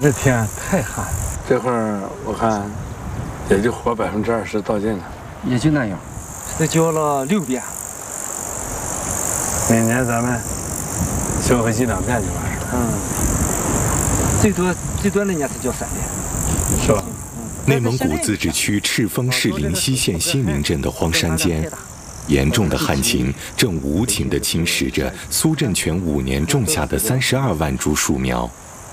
这天太旱了，这会儿我看也就活20%到尽了， 也就那样。这浇了6遍。 每年咱们浇个1、2遍就完事了。最多那年才浇3遍， 是吧？ 内蒙古自治区赤峰市临西县新民镇的荒山间，严重的旱情正无情地侵蚀着苏振全5年种下的32万株树苗。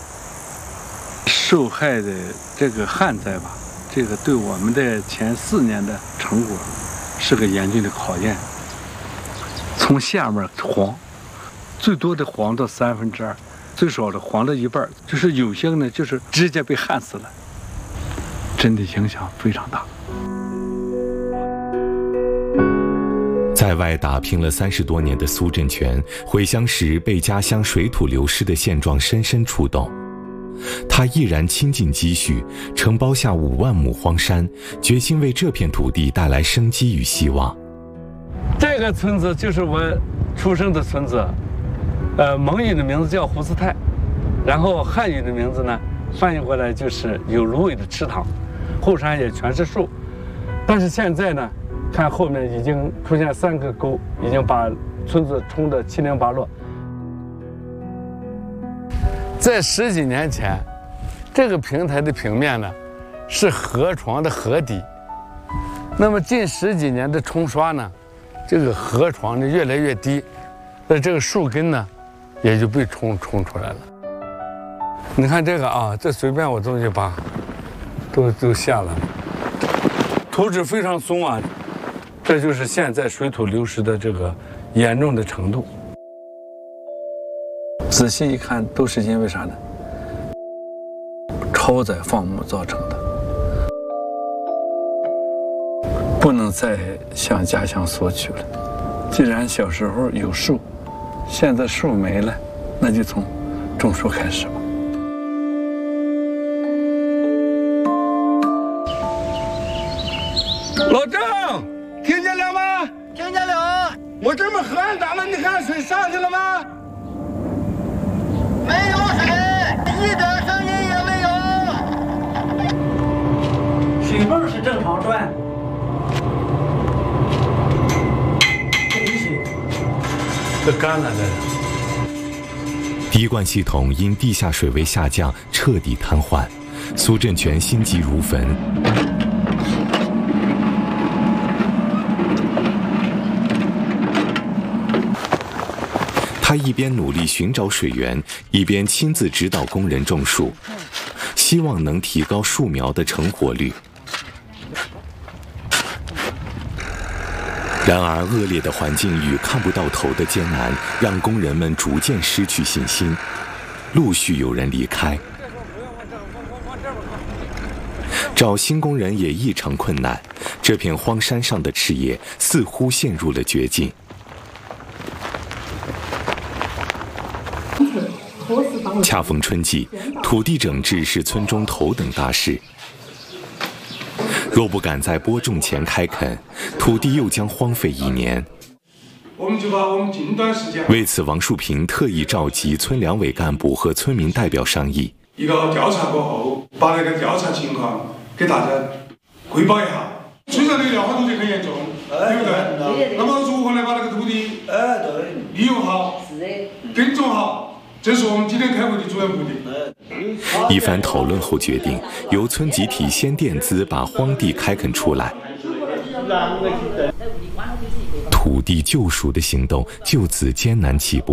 受害的这个旱灾吧，这个对我们的前4年的成果是个严峻的考验。从下面黄，最多的黄到2/3，最少的黄到1半，就是有些呢就是直接被旱死了，真的影响非常大。 在外打拼了30多年的苏振全，回乡时被家乡水土流失的现状深深触动。他毅然倾尽积蓄，承包下5万亩荒山，决心为这片土地带来生机与希望。 这个村子就是我出生的村子，蒙语的名字叫胡斯泰，然后汉语的名字呢翻译过来就是有芦苇的池塘，后山也全是树，但是现在呢，看后面已经出现3个沟，已经把村子冲得七零八落。在10几年前，这个平台的平面呢是河床的河底，那么近10几年的冲刷呢，这个河床呢越来越低，那这个树根呢也就被冲出来了。你看这个啊，这随便我东西把都下了，土质非常松啊，这就是现在水土流失的这个严重的程度。仔细一看，都是因为啥呢？超载放牧造成的。不能再向家乡索取了。既然小时候有树，现在树没了，那就从种树开始吧。老郑，听见了吗？ 听见了。 我这么河岸打了，你看水上去了吗？ 没有水，一点声音也没有。 水泵是正常转。 这干了，这滴灌系统因地下水位下降彻底瘫痪，苏振全心急如焚。他一边努力寻找水源，一边亲自指导工人种树，希望能提高树苗的成活率。然而，恶劣的环境与看不到头的艰难，让工人们逐渐失去信心，陆续有人离开。找新工人也异常困难，这片荒山上的事业似乎陷入了绝境。恰逢春季，土地整治是村中头等大事。若不赶在播种前开垦，土地又将荒废1年。 我们就把我们近段时间为此，王树平特意召集村两委干部和村民代表商议。 一个调查过后，把那个调查情况给大家汇报一下。水上的廖化土地很严重，对不对？那么如何来把那个土地利用好、耕种好，这是我们今天开会的主要目的。 一番讨论后决定，由村集体先垫资把荒地开垦出来，土地救赎的行动就此艰难起步。